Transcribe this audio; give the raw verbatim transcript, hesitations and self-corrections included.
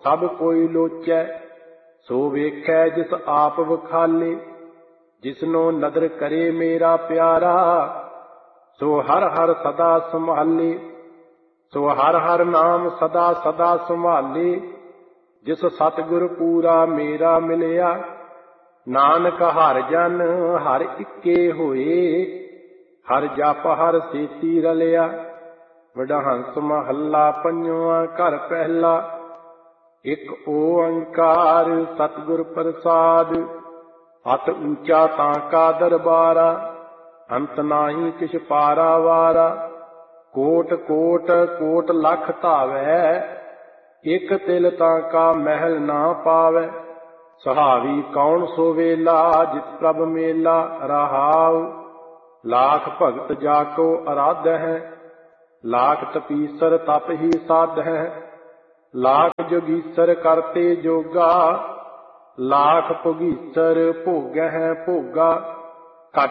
ਸਭ ਕੋਈ ਲੋਚੈ। ਸੋ ਵੇਖੈ ਜਿਸ ਆਪ ਵਖਾਲੇ, ਜਿਸਨੋ ਨਦਰ ਕਰੇ ਮੇਰਾ ਪਿਆਰਾ। ਸੋ ਹਰ ਹਰ ਸਦਾ ਸੰਭਾਲੇ, ਸੋ ਹਰ ਹਰ ਨਾਮ ਸਦਾ ਸਦਾ ਸੰਭਾਲੇ। ਜਿਸ ਸਤਿਗੁਰ ਪੂਰਾ ਮੇਰਾ ਮਿਲਿਆ, ਨਾਨਕ ਹਰਿ ਜਨ ਹਰ ਇੱਕੇ ਹੋਏ। ਹਰਿ ਜਪ ਹਰਿ ਸੇਤੀ ਰਲਿਆ। ਵਡਹੰਸ ਮਹੱਲਾ ਪੰਜਵਾਂ। ਘਰ ਪਹਿਲਾ। ਇੱਕ ਓੰਕਾਰ ਸਤਿਗੁਰ ਪ੍ਰਸਾਦਿ। ਅਤਿ ਊਚਾ ਤਾਂ ਕਾ ਦਰਬਾਰਾ, ਅੰਤ ਨਾਹੀ ਕਿਛ ਪਾਰਾ ਵਾਰਾ। ਕੋਟ ਕੋਟ ਕੋਟ ਲਖ ਧਾਵੈ, ਇਕ ਤਿਲ ਤਾਂ ਕਾ ਮਹਿਲ ਨਾ ਪਾਵੈ। ਸੁਹਾਵੀ ਕੌਣ ਸੋ ਵੇਲਾ, ਜਿਤ ਪ੍ਰਭ ਮੇਲਾ ਰਹਾਉ। ਲਾਖ ਭਗਤ ਜਾ ਕੋ ਅਰਾਧਹਿ, ਲਾਖ ਤਪੀਸਰ ਤਪ ਹੀ ਸਾਧਹਿ। ਲਾਖ ਜੋਗੀਸਰ ਕਰਤੇ ਜੋਗਾ, ਲਾਖ ਭੋਗੀਸਰ ਭੋਗਹਿ ਭੋਗਾ।